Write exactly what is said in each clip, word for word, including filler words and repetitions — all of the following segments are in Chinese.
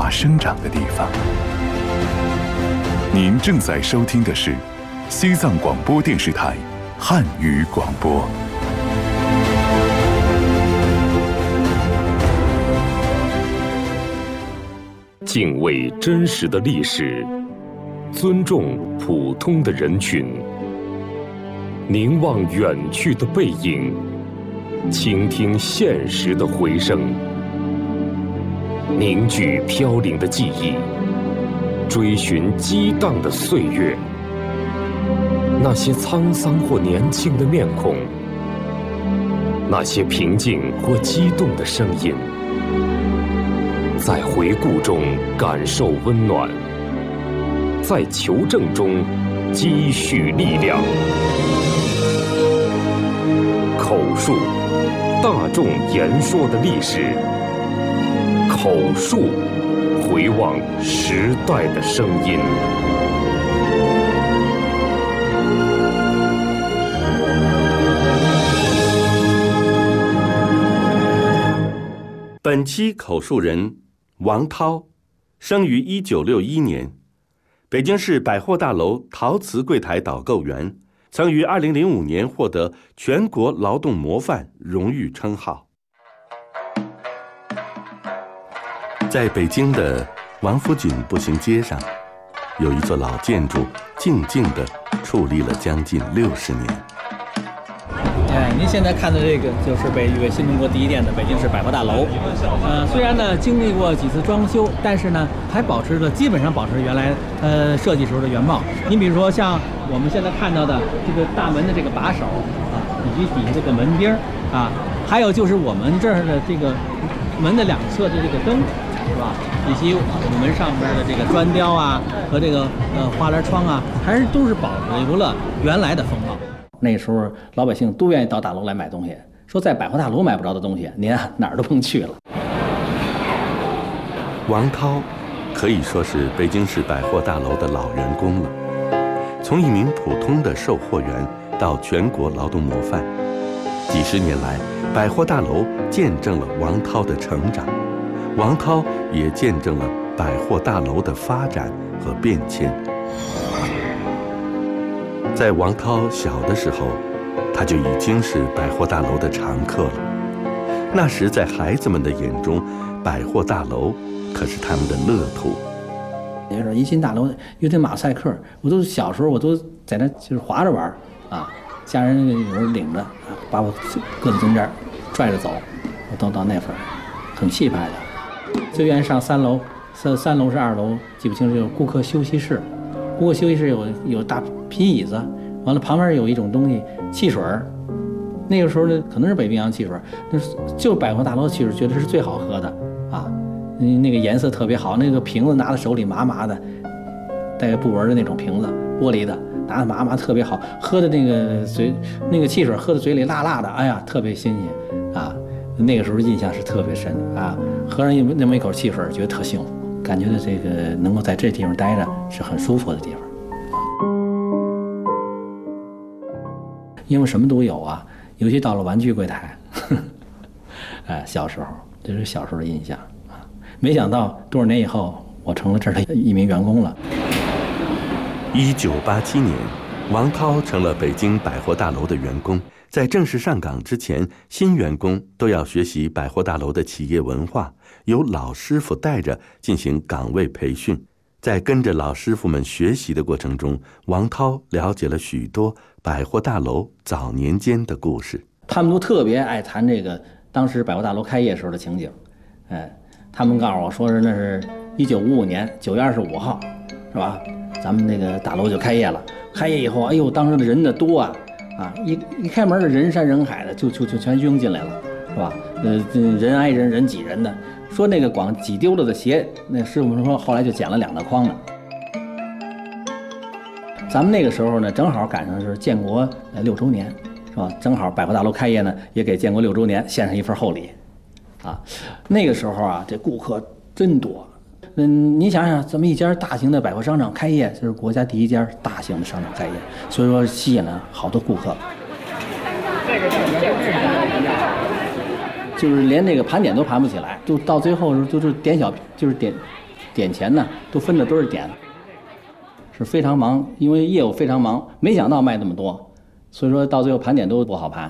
化生长的地方。您正在收听的是西藏广播电视台汉语广播。 敬畏真实的历史，尊重普通的人群，凝望远去的背影，倾听现实的回声，凝聚飘零的记忆，追寻激荡的岁月。那些沧桑或年轻的面孔，那些平静或激动的声音，在回顾中感受温暖，在求证中积蓄力量。口述，大众言说的历史；口述，回望时代的声音。 本期口述人王涛，生于一九六一年，北京市百货大楼陶瓷柜台导购员，曾于二零零五年获得全国劳动模范荣誉称号。在北京的王府井步行街上，有一座老建筑静静地矗立了将近六十年。 哎，您现在看的这个就是被誉为新中国第一店的北京市百货大楼。呃，虽然呢经历过几次装修，但是呢还保持着基本上保持原来呃设计时候的原貌。你比如说像我们现在看到的这个大门的这个把手啊，以及底下这个门钉啊，还有就是我们这儿的这个门的两侧的这个灯，是吧？以及我们门上边的这个砖雕啊和这个呃花篮窗啊，还是都是保留了原来的风貌。那时候老百姓都愿意到大楼来买东西，说在百货大楼买不着的东西，您啊哪儿都甭去了。 王涛可以说是北京市百货大楼的老员工了，从一名普通的售货员到全国劳动模范，几十年来，百货大楼见证了王涛的成长，王涛也见证了百货大楼的发展和变迁。在王涛小的时候，他就已经是百货大楼的常客了。那时在孩子们的眼中，百货大楼可是他们的乐土。 那时候一进大楼，有点马赛克，我都小时候我都在那就是滑着玩啊，家人有时候领着，把我搁在中间拽着走，我都到那份儿，很气派的。最愿意上三楼，三三楼是二楼，记不清楚，有顾客休息室。顾客休息室有有大皮椅子，完了旁边有一种东西，汽水儿。那个时候呢，可能是北冰洋汽水，那就百货大楼汽水，觉得是最好喝的啊。那个颜色特别好，那个瓶子拿在手里麻麻的，带布纹的那种瓶子，玻璃的，拿的麻麻特别好，喝的那个嘴那个汽水喝的嘴里辣辣的，哎呀，特别新鲜啊。那个时候印象是特别深啊，喝上那么一口汽水，觉得特幸福。感觉的这个能够在这地方待着是很舒服的地方，因为什么都有啊，尤其到了玩具柜台，呵呵哎，小时候这是小时候的印象啊。没想到多少年以后，我成了这儿的一名员工了。 一九八七年，王涛成了北京百货大楼的员工。在正式上岗之前，新员工都要学习百货大楼的企业文化，由老师傅带着进行岗位培训。在跟着老师傅们学习的过程中，王涛了解了许多百货大楼早年间的故事。 他们都特别爱谈这个当时百货大楼开业时候的情景。哎，他们告诉我说是那是一九五五年九月二十五号，是吧？咱们那个大楼就开业了。开业以后，哎呦，当时的人的多啊。啊，一一开门的人山人海的，就就就全拥进来了，是吧？呃，人挨人，人挤人的。说那个光挤丢了的鞋，那师傅说后来就捡了两大筐呢。咱们那个时候呢，正好赶上是建国呃六周年，是吧？正好百货大楼开业呢，也给建国六周年献上一份厚礼，啊，那个时候啊，这顾客真多。嗯，你想想，这么一家大型的百货商场开业，这是国家第一家大型的商场开业，所以说吸引了好多顾客。就是连那个盘点都盘不起来，就到最后就就点小就是点点钱呢都分着堆儿点，是非常忙，因为业务非常忙，没想到卖那么多，所以说到最后盘点都不好盘。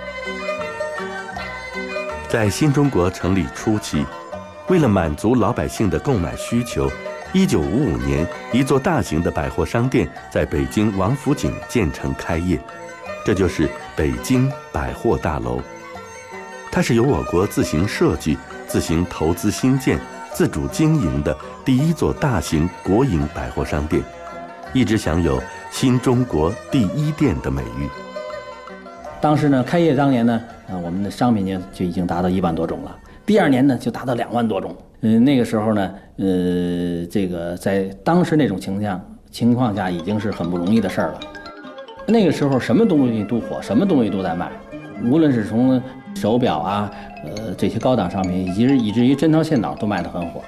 在新中国成立初期，为了满足老百姓的购买需求，一九五五年，一座大型的百货商店在北京王府井建成开业，这就是北京百货大楼。它是由我国自行设计、自行投资新建、自主经营的第一座大型国营百货商店，一直享有新中国第一店的美誉。 当时呢，开业当年呢，啊，我们的商品呢就已经达到一万多种了。第二年呢，就达到两万多种。嗯、呃，那个时候呢，呃，这个在当时那种情况情况下，已经是很不容易的事儿了。那个时候什么东西都火，什么东西都在卖，无论是从手表啊，呃，这些高档商品，以及以至于针头线脑都卖得很火。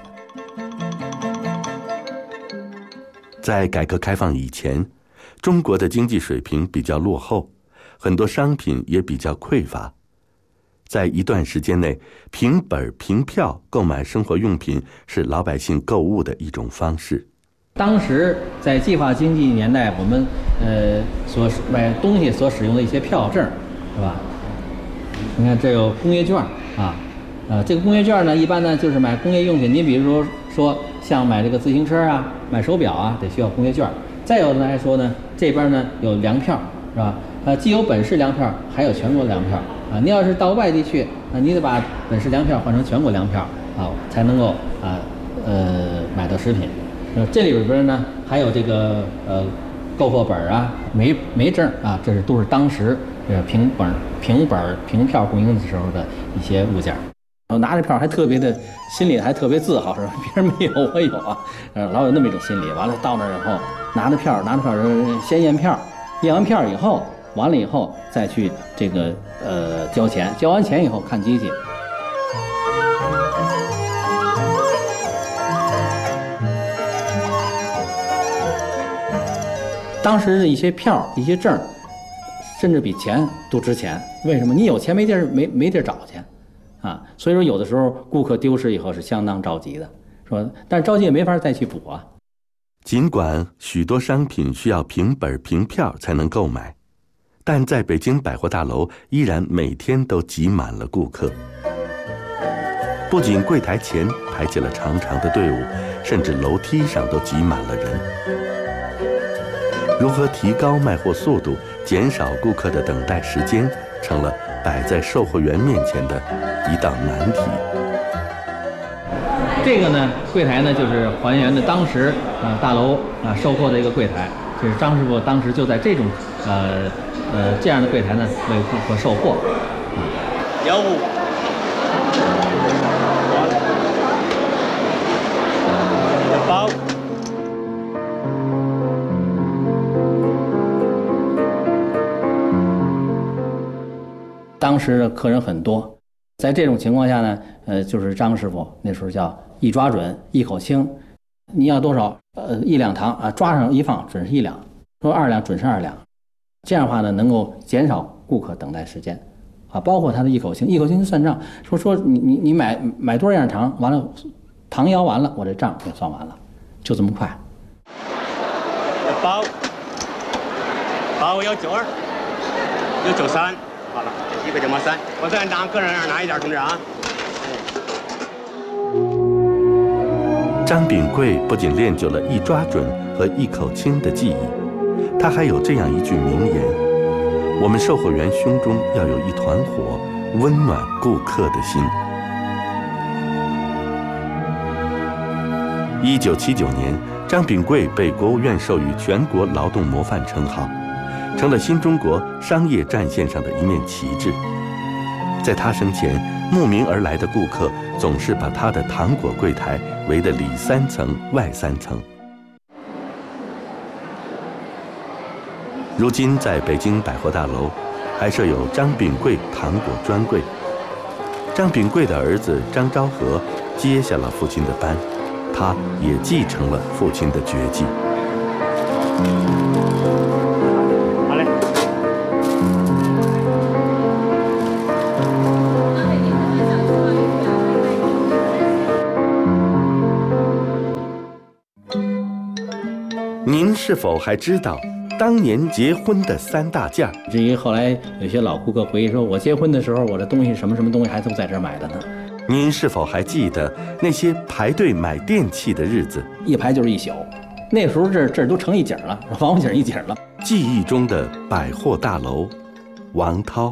在改革开放以前，中国的经济水平比较落后，很多商品也比较匮乏。在一段时间内，凭本凭票购买生活用品是老百姓购物的一种方式。 当时在计划经济年代，我们呃所买东西所使用的一些票证，是吧？你看这有工业券啊，呃，这个工业券呢，一般呢就是买工业用品。你比如说说像买这个自行车啊，买手表啊，得需要工业券。再有的来说呢，这边呢有粮票，是吧？呃，既有本市粮票，还有全国粮票啊。你要是到外地去，啊，你得把本市粮票换成全国粮票啊，才能够啊呃买到食品。呃，这里边呢还有这个呃购货本啊、煤煤证啊，这是都是当时呃凭本凭本凭票供应的时候的一些物件。然后拿着票还特别的，心里还特别自豪，说别人没有我有啊，呃，老有那么一种心理。完了到那儿以后，拿着票，拿着票先验票，验完票以后。完了以后再去这个呃交钱，交完钱以后看机器。当时的一些票、一些证，甚至比钱都值钱。为什么？你有钱没地儿没没地儿找去，啊，所以说有的时候顾客丢失以后是相当着急的，说，但是着急也没法再去补啊。 尽管许多商品需要凭本凭票才能购买。但在北京百货大楼依然每天都挤满了顾客，不仅柜台前排起了长长的队伍，甚至楼梯上都挤满了人。如何提高卖货速度，减少顾客的等待时间，成了摆在售货员面前的一道难题。 这个呢，柜台呢就是还原的当时啊大楼啊售货的一个柜台，就是张师傅当时就在这种呃。呃，这样的柜台呢，为顾客售货。 幺五，八。 当时的客人很多，在这种情况下呢，呃，就是张师傅那时候叫一抓准，一口清。你要多少？呃，一两糖啊，抓上一放准是一两，说二两准是二两。这样的话呢，能够减少顾客等待时间，啊，包括他的一口清，一口清算账，说说你你你买买多少样糖，完了糖摇完了，我这账就算完了，就这么快。 八，八我要九二，有九三，好了，这几个就毛三，我再拿个人样拿一点，同志啊。 张秉贵不仅练就了一抓准和一口清的技艺。他还有这样一句名言：我们售货员胸中要有一团火，温暖顾客的心。一九七九年，张秉贵被国务院授予全国劳动模范称号，成了新中国商业战线上的一面旗帜。在他生前，慕名而来的顾客总是把他的糖果柜台围得里三层外三层。如今在北京百货大楼还设有张秉贵糖果专柜。张秉贵的儿子张昭和接下了父亲的班，他也继承了父亲的绝技。 好嘞。 您是否还知道当年结婚的三大件？ 至于后来有些老顾客回忆说，我结婚的时候，我的东西什么什么东西还都在这儿买的呢。 您是否还记得那些排队买电器的日子？ 一排就是一宿，那时候这这都成一景了，王府井一景了。 记忆中的百货大楼，王涛。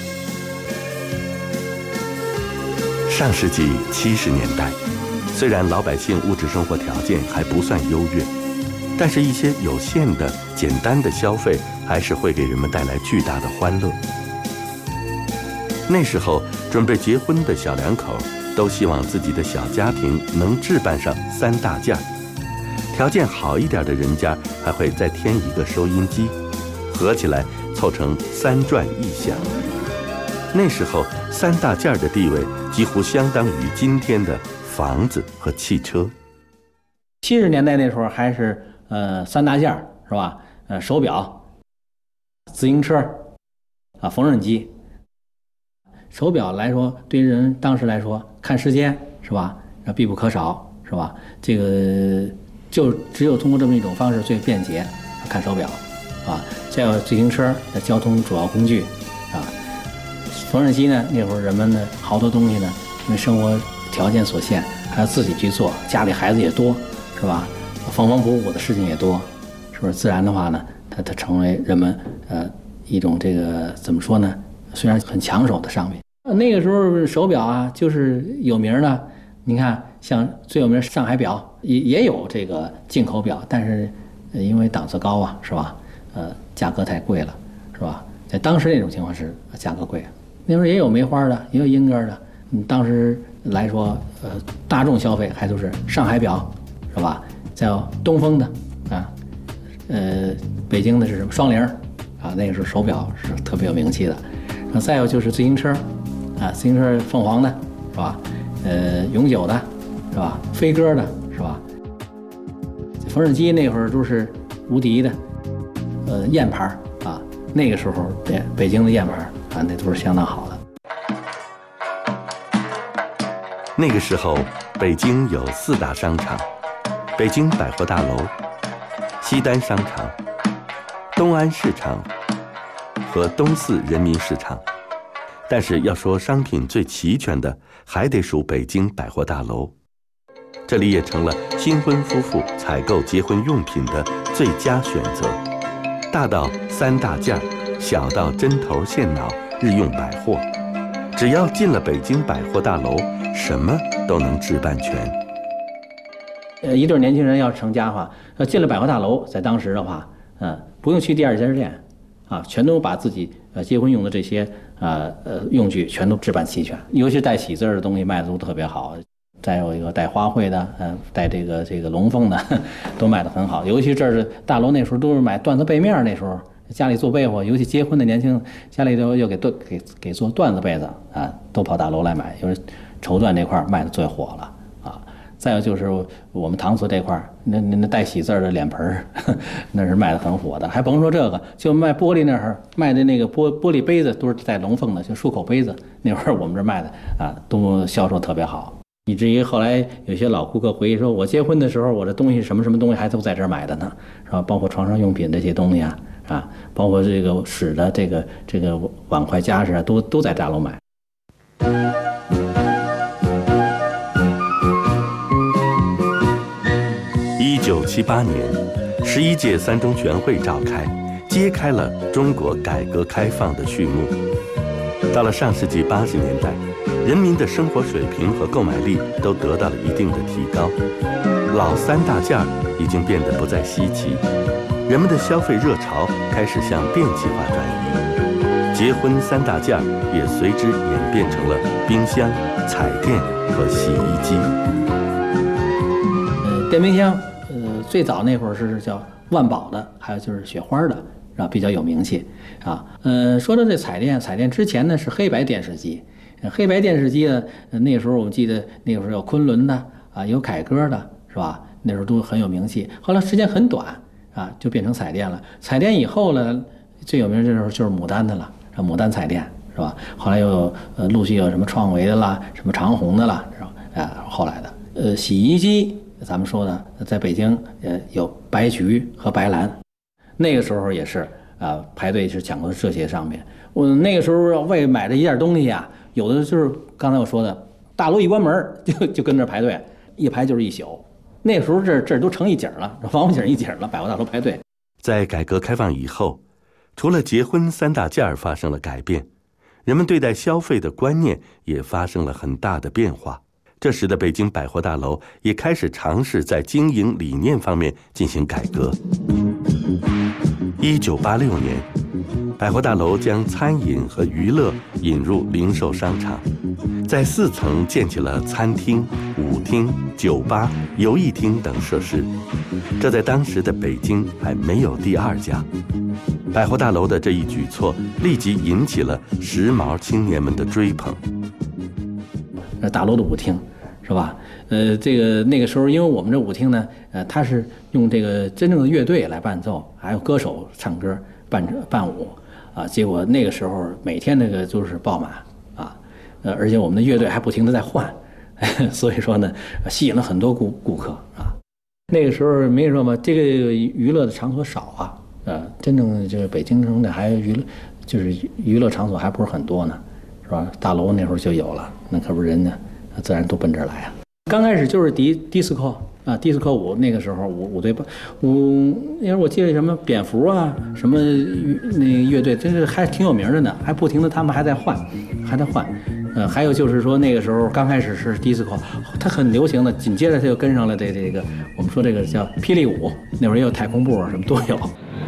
上世纪七十年代，虽然老百姓物质生活条件还不算优越，但是一些有限的、简单的消费还是会给人们带来巨大的欢乐。那时候，准备结婚的小两口都希望自己的小家庭能置办上三大件儿。条件好一点的人家还会再添一个收音机，合起来凑成三转一响。那时候，三大件儿的地位几乎相当于今天的房子和汽车。 七十年代那时候还是呃三大件儿是吧？呃，手表、自行车啊，缝纫机。手表来说，对于人当时来说，看时间是吧？必不可少是吧？这个就只有通过这么一种方式最便捷，看手表啊。再有自行车的交通主要工具啊。缝纫机呢，那会儿人们呢好多东西呢，因为生活条件所限，还要自己去做，家里孩子也多是吧？缝缝补补的事情也多，是不是？自然的话呢，它它成为人们呃一种这个怎么说呢？虽然很抢手的商品。那个时候手表啊，就是有名的，你看像最有名上海表也也有这个进口表，但是因为档次高啊，是吧？呃，价格太贵了，是吧？在当时那种情况是价格贵，那时候也有梅花的，也有英歌的。嗯，当时来说，呃，大众消费还都是上海表，是吧？再有东风的啊，呃，北京的是什么双菱啊？那个时候手表是特别有名气的。然后再有就是自行车。啊，自行车凤凰的是吧？呃，永久的是吧？飞鸽的是吧？缝纫机那会儿都是无敌的，呃，燕牌啊，那个时候北北京的燕牌啊，那都是相当好的。 那个时候，北京有四大商场：北京百货大楼、西单商场、东安市场和东四人民市场。但是要说商品最齐全的，还得数北京百货大楼。这里也成了新婚夫妇采购结婚用品的最佳选择。大到三大件，小到针头线脑日用百货，只要进了北京百货大楼，什么都能置办全。 呃，一对年轻人要成家的话，要进了百货大楼，在当时的话，嗯，不用去第二家店，啊，全都把自己呃结婚用的这些呃呃用具全都置办齐全，尤其带喜字的东西卖的都特别好。再有一个带花卉的，呃，带这个这个龙凤的，都卖得很好。尤其这是大楼那时候都是买缎子被面，那时候家里做被窝，尤其结婚的年轻人家里头又给缎给给做缎子被子啊，都跑大楼来买。因为绸缎这块卖的最火了啊。再有就是我们搪瓷这块，那那那带喜字的脸盆那是卖的很火的。还甭说这个，就卖玻璃那儿卖的那个玻玻璃杯子都是带龙凤的，就漱口杯子，那会儿我们这卖的啊，都销售特别好。以至于后来有些老顾客回忆说，我结婚的时候，我的东西什么什么东西还都在这儿买的呢，是吧？包括床上用品这些东西啊，啊，包括这个使的这个这个碗筷家饰啊，都都在大楼买。 一九七八年，十一届三中全会召开，揭开了中国改革开放的序幕。到了上世纪八十年代，人民的生活水平和购买力都得到了一定的提高，老三大件已经变得不再稀奇，人们的消费热潮开始向电气化转移，结婚三大件也随之演变成了冰箱、彩电和洗衣机。 呃，电冰箱，呃，最早那会儿是叫万宝的，还有就是雪花的，啊，比较有名气啊。呃，说到这彩电，彩电之前呢是黑白电视机。黑白电视机呢，那个时候我记得那个时候有昆仑的啊，有凯歌的，是吧？那时候都很有名气。后来时间很短啊，就变成彩电了。彩电以后呢，最有名的时候就是牡丹的了，牡丹彩电是吧？后来又有呃陆续有什么创维的啦，什么长虹的啦，是吧？啊，后来的呃洗衣机咱们说的，在北京呃有白菊和白兰，那个时候也是啊、呃、排队是讲究这些上面。我那个时候为买这一件东西啊，有的就是刚才我说的，大楼一关门就就跟这排队，一排就是一宿。那时候这这都成一景了，王府井一景了，百货大楼排队。 在改革开放以后，除了结婚三大件发生了改变，人们对待消费的观念也发生了很大的变化。这时的北京百货大楼也开始尝试在经营理念方面进行改革。一九八六年，百货大楼将餐饮和娱乐引入零售商场，在四层建起了餐厅、舞厅、酒吧、游艺厅等设施，这在当时的北京还没有第二家。百货大楼的这一举措立即引起了时髦青年们的追捧。 大楼的舞厅，是吧？呃，这个那个时候，因为我们这舞厅呢，呃，它是用这个真正的乐队来伴奏，还有歌手唱歌伴伴舞，啊，结果那个时候每天那个就是爆满啊，呃，而且我们的乐队还不停的在换，所以说呢，吸引了很多顾顾客啊。那个时候没说嘛，这个娱乐的场所少啊，呃，真正这个北京城的还娱乐，就是娱乐场所还不是很多呢。是吧？大楼那会儿就有了，那可不是人呢，自然都奔这儿来啊。刚开始就是迪迪斯科啊，迪斯科舞，那个时候舞舞队舞，那时候我记得什么蝙蝠啊，什么那个乐队，真是还挺有名的呢，还不停的他们还在换，还在换。呃，还有就是说那个时候刚开始是迪斯科，它很流行的，紧接着它又跟上了这这个我们说这个叫霹雳舞，那会儿也有太空步啊，什么都有。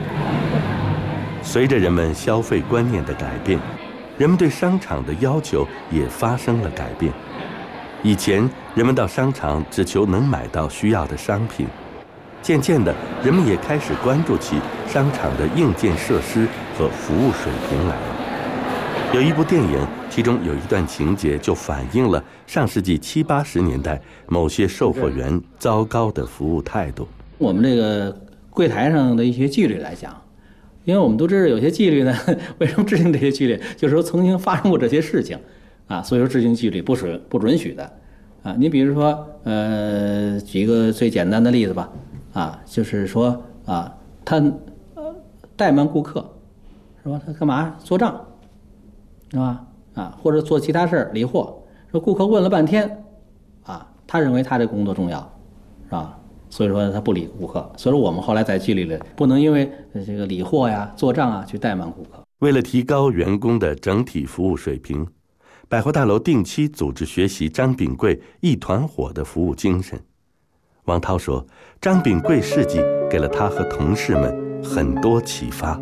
随着人们消费观念的改变，人们对商场的要求也发生了改变。以前人们到商场只求能买到需要的商品，渐渐的，人们也开始关注起商场的硬件设施和服务水平来了。有一部电影，其中有一段情节就反映了上世纪七八十年代某些售货员糟糕的服务态度。 我们这个柜台上的一些纪律来讲，因为我们都知道有些纪律呢，为什么制定这些纪律？就是说曾经发生过这些事情，啊，所以说制定纪律不准不准许的，啊，你比如说，呃，举一个最简单的例子吧，啊，就是说啊，他呃怠慢顾客，是吧？他干嘛做账，是吧？啊，或者做其他事儿理货，说顾客问了半天，啊，他认为他这工作重要，是吧？所以说他不理顾客，所以说我们后来在纪律里不能因为这个理货呀、做账啊去怠慢顾客。 为了提高员工的整体服务水平，百货大楼定期组织学习张秉贵一团火的服务精神。王涛说，张秉贵事迹给了他和同事们很多启发。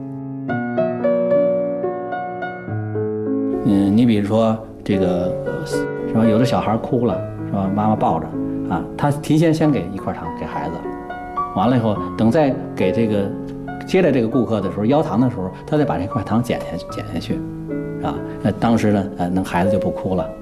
嗯，你比如说这个是吧，有的小孩哭了，是吧？妈妈抱着。啊，他提前先给一块糖给孩子，完了以后，等再给这个接待这个顾客的时候要糖的时候，他再把这块糖剪下剪下去，啊，那当时呢，呃，那孩子就不哭了。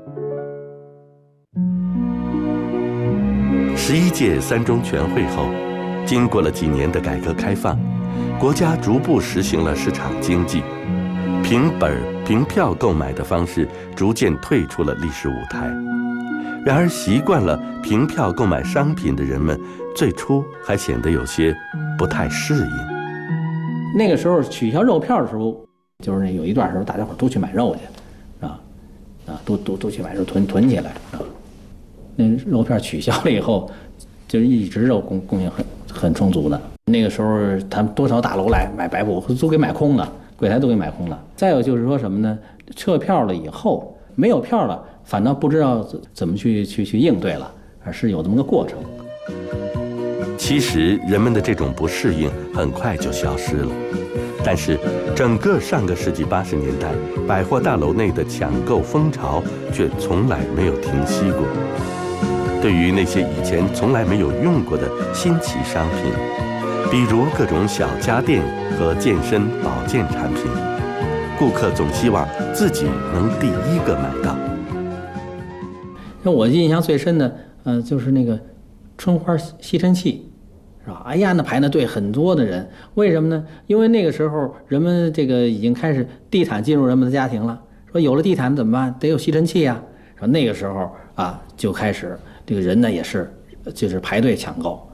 十一届三中全会后，经过了几年的改革开放，国家逐步实行了市场经济，凭本凭票购买的方式逐渐退出了历史舞台。然而，习惯了凭票购买商品的人们，最初还显得有些不太适应。 那个时候取消肉票的时候，就是那有一段时候，大家伙都去买肉去，啊，啊，都都都去买肉囤囤起来啊。那肉票取消了以后，就一直肉供供应很很充足的。那个时候，他们多少大楼来买白布，都给买空了，柜台都给买空了。再有就是说什么呢？撤票了以后，没有票了。反倒不知道怎么去去去应对了，而是有这么个过程。 其实人们的这种不适应很快就消失了，但是整个上个世纪八十年代，百货大楼内的抢购风潮却从来没有停息过。对于那些以前从来没有用过的新奇商品，比如各种小家电和健身保健产品，顾客总希望自己能第一个买到。 那我印象最深的，呃，就是那个春花吸尘器，是吧？哎呀，那排那队很多的人，为什么呢？因为那个时候人们这个已经开始地毯进入人们的家庭了，说有了地毯怎么办？得有吸尘器呀。说那个时候啊，就开始这个人呢也是就是排队抢购。